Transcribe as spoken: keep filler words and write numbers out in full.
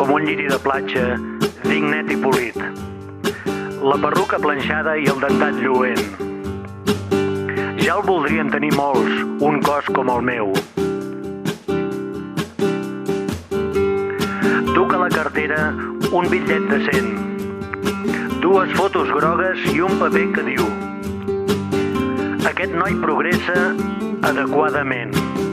com un lliri de platja, dignet i polit. La perruca planxada i el dentat lluent. Ja el voldrien tenir molts, un cos com el meu. Duc a la cartera un bitllet de cent, dues fotos grogues i un paper que diu: aquest noi progressa adequadament.